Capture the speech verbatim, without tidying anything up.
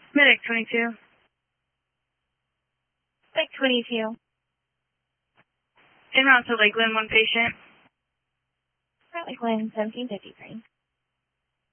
Medic twenty-two. Medic twenty-two. En route to Lakeland, one patient. Lakeland, seventeen fifty-three.